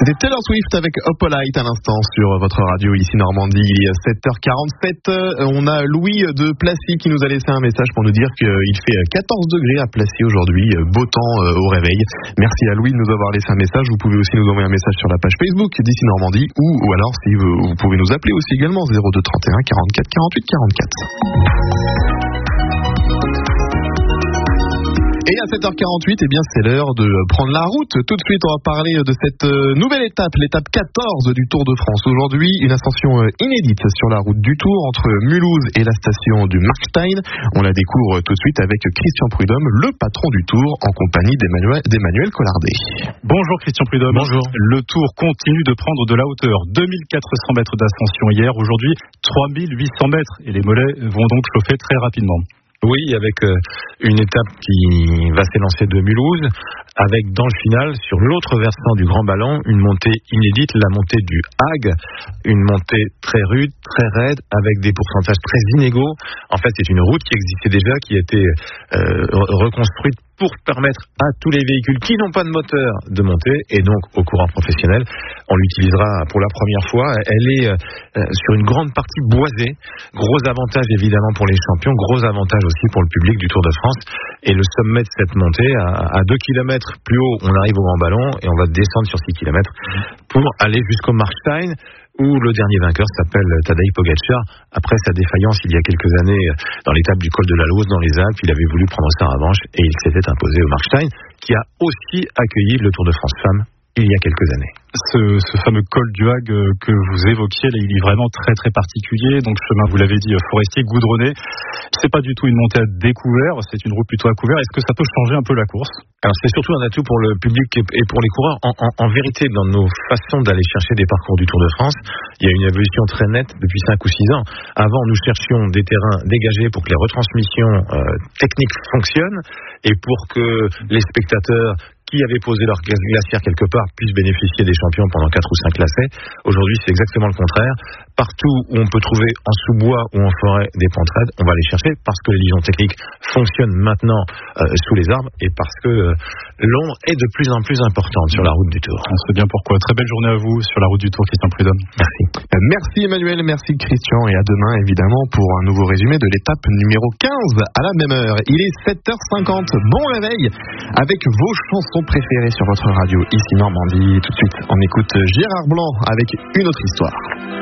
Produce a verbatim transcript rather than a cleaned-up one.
C'était Taylor Swift avec Oppolite à l'instant sur votre radio ici Normandie. Il est sept heures quarante-sept. On a Louis de Placy qui nous a laissé un message pour nous dire qu'il fait quatorze degrés à Placy aujourd'hui. Beau temps au réveil. Merci à Louis de nous avoir laissé un message. Vous pouvez aussi nous envoyer un message sur la page Facebook d'ici Normandie ou, ou alors si vous, vous pouvez nous appeler aussi également zéro deux trente et un quarante-quatre quarante-huit quarante-quatre. Et à sept heures quarante-huit, eh bien, c'est l'heure de prendre la route. Tout de suite, on va parler de cette nouvelle étape, l'étape quatorze du Tour de France. Aujourd'hui, une ascension inédite sur la route du Tour entre Mulhouse et la station du Markstein. On la découvre tout de suite avec Christian Prudhomme, le patron du Tour, en compagnie d'Emmanuel, d'Emmanuel Collardet. Bonjour Christian Prudhomme. Bonjour. Le Tour continue de prendre de la hauteur. deux mille quatre cents mètres d'ascension hier. Aujourd'hui, trois mille huit cents mètres. Et les mollets vont donc chauffer très rapidement. Oui, avec euh, une étape qui va s'élancer de Mulhouse, avec dans le final, sur l'autre versant du Grand Ballon, une montée inédite, la montée du Hague, une montée très rude, très raide, avec des pourcentages très inégaux. En fait, c'est une route qui existait déjà, qui a été euh, reconstruite pour permettre à tous les véhicules qui n'ont pas de moteur de monter, et donc au courant professionnel, on l'utilisera pour la première fois. Elle est euh, sur une grande partie boisée. Gros avantage évidemment pour les champions, gros avantage aussi pour le public du Tour de France. Et le sommet de cette montée, à, à deux kilomètres plus haut, on arrive au Grand Ballon et on va descendre sur six kilomètres pour aller jusqu'au Markstein, où le dernier vainqueur s'appelle Tadej Pogačar. Après sa défaillance il y a quelques années dans l'étape du col de la Lauze dans les Alpes, il avait voulu prendre sa revanche et il s'était imposé au Markstein, qui a aussi accueilli le Tour de France Femmes il y a quelques années. Ce, ce fameux col du Hague que vous évoquiez, là, il est vraiment très très particulier. Donc chemin, vous l'avez dit, forestier, goudronné. C'est pas du tout une montée à découvert, c'est une route plutôt à couvert. Est-ce que ça peut changer un peu la course ? Alors c'est surtout un atout pour le public et pour les coureurs. En, en, en vérité, dans nos façons d'aller chercher des parcours du Tour de France, il y a une évolution très nette depuis cinq ou six ans. Avant, nous cherchions des terrains dégagés pour que les retransmissions euh, techniques fonctionnent et pour que les spectateurs qui avaient posé leur glacière quelque part puissent bénéficier des champions pendant quatre ou cinq lacets. Aujourd'hui, c'est exactement le contraire. Partout où on peut trouver en sous-bois ou en forêt des pentes raides, on va les chercher parce que les liaisons techniques fonctionnent maintenant euh, sous les arbres et parce que euh, l'ombre est de plus en plus importante sur la route du Tour. On sait bien pourquoi. Très belle journée à vous sur la route du Tour, Christian Prudhomme. Merci. Merci Emmanuel, merci Christian, et à demain évidemment pour un nouveau résumé de l'étape numéro quinze à la même heure. Il est sept heures cinquante. Bon réveil avec vos chansons préférées sur votre radio ici Normandie. Tout de suite, on écoute Gérard Blanc avec Une autre histoire.